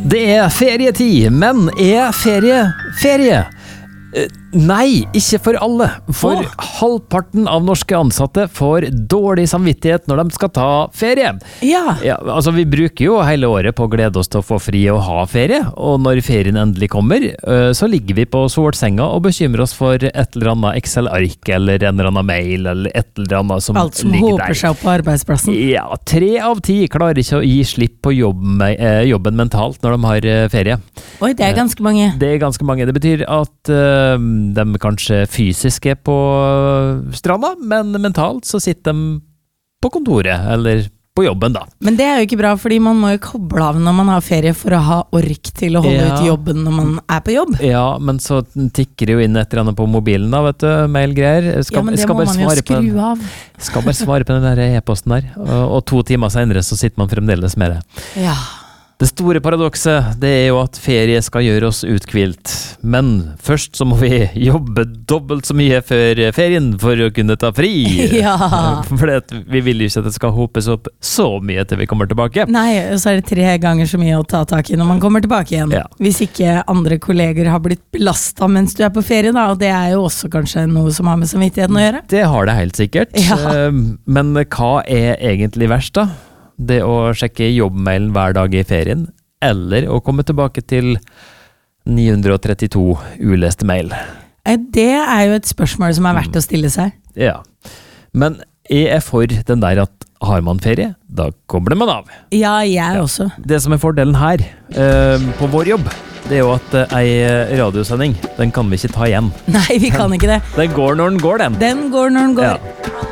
Det ferietid, men ferie? Nei, ikke for alle. For halvparten av norske ansatte får dårlig samvittighet når de skal ta ferie. Ja. Altså vi bruker jo hele året på å glede oss til å få fri og ha ferie, og når ferien endelig kommer, så ligger vi på solsenga og bekymrer oss for et eller annet Excel-ark, eller en eller annen mail, eller et eller annet som alt som ligger håper der. seg opp på arbeidsplassen. Ja, 3 av 10 klarer ikke å gi slipp på jobben mentalt når de har ferie. Oi, det ganske mange. Det ganske mange. Det betyr at de kanskje fysisk på stranda, men mentalt så sitter de på kontoret, eller på jobben da. Men det jo ikke bra, fordi man må jo koble av når man har ferie for å ha ork til å holde ut jobben når man på jobb. Ja, men så tikker det jo inn et eller annet på mobilen da, vet du, mailgreier. Men det må man jo skru av. Skal bare svare på den der e-posten der, og 2 timer senere så sitter man fremdeles med det. Ja. Det store paradokset, det jo at ferie skal gjøre oss utkvilt. Men først så må vi jobbe dobbelt så mye før ferien for å kunne ta fri. Ja. For vi vil jo ikke at det skal hopes opp så mye til vi kommer tilbake. Nei, så det 3 ganger så mye å ta tak i når man kommer tilbake igjen. Ja. Hvis ikke andre kolleger har blitt belastet mens du på ferie da, og det jo også kanskje noe som har med samvittigheten å gjøre. Det har det helt sikkert. Ja. Men hva egentlig verst da? Det å sjekke jobbmailen hver dag i ferien, eller å komme tilbake til 932 uleste mail. Det jo et spørsmål som verdt å stille seg. Ja, men jeg for den der at har man ferie, da kobler man av. Ja, jeg også. Det som fordelen her, på vår jobb, det jo at ei radiosending, den kan vi ikke ta igjen. Nei, vi kan ikke det. Den går når den går, den. Den går når den går. Ja.